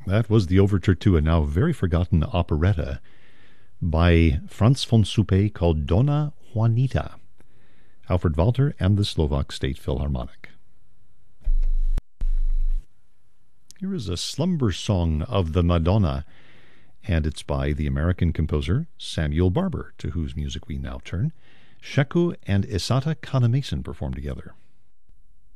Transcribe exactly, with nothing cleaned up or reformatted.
That was the overture to a now very forgotten operetta by Franz von Suppé called Donna Juanita, Alfred Walter and the Slovak State Philharmonic. Here is a slumber song of the Madonna, and it's by the American composer Samuel Barber, to whose music we now turn. Sheku and Isata Kanemason perform together.